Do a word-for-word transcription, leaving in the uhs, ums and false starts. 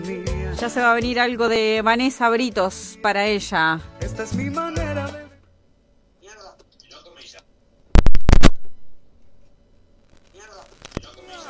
Ya se va a venir algo de Vanessa Britos para ella. Esta es mi manera de